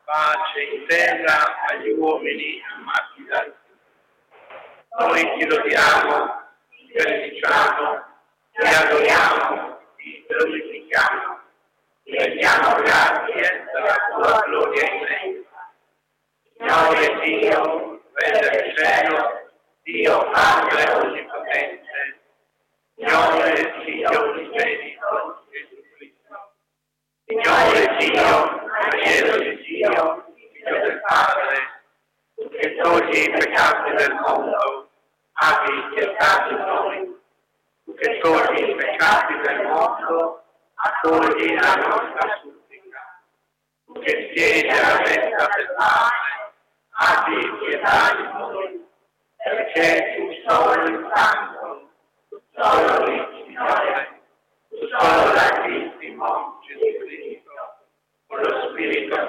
pace in terra agli uomini amati da Dio. Noi ti lodiamo, ti benediciamo, ti adoriamo, ti glorifichiamo, ti rendiamo grazie per la tua gloria immensa. Signore Dio, Re del cielo, Dio Padre onnipotente, Signore Figlio unigenito, Gesù Cristo. Signore Dio, Agnello di Dio, Figlio del Padre, tu che togli i peccati del mondo, abbi pietà di noi. Tu che togli i peccati del mondo, accogli la nostra supplica. Tu che siedi alla destra del Padre, abbi pietà di noi, perché tu solo il Santo, tu solo il Signore, tu solo l'Altissimo Gesù Cristo, con lo Spirito